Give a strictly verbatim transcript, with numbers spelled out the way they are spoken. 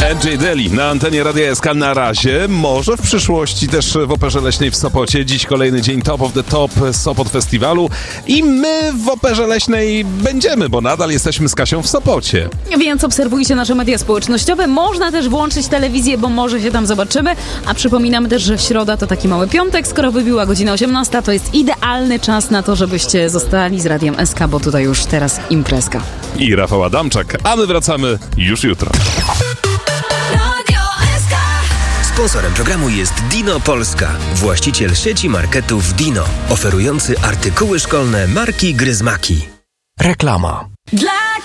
D J Deli na antenie Radia S K na razie, może w przyszłości też w Operze Leśnej w Sopocie. Dziś kolejny dzień Top of the Top Sopot Festiwalu i my w Operze Leśnej będziemy, bo nadal jesteśmy z Kasią w Sopocie. Więc obserwujcie nasze media społecznościowe, można też włączyć telewizję, bo może się tam zobaczymy, a przypominamy też, że środa to taki mały piątek, skoro wybiła godzina osiemnasta, to jest idealny czas na to, żebyście zostali z Radiem S K, bo tutaj już teraz imprezka. I Rafał Adamczak, a my wracamy już jutro. Sponsorem programu jest Dino Polska, właściciel sieci marketów Dino, oferujący artykuły szkolne marki Gryzmaki. Reklama. Dla